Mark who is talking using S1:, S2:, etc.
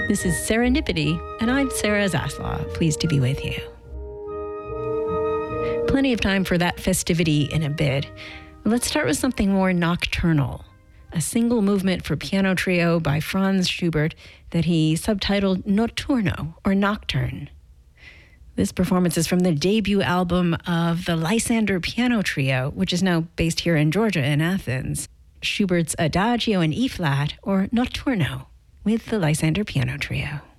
S1: This is Serendipity, and I'm Sarah Zaslav. Pleased to be with you. Plenty of time for that festivity in a bit. Let's start with something more nocturnal. A single movement for piano trio by Franz Schubert that he subtitled Notturno, or Nocturne. This performance is from the debut album of the Lysander Piano Trio, which is now based here in Georgia in Athens. Schubert's Adagio in E-flat, or Notturno, with the Lysander Piano Trio.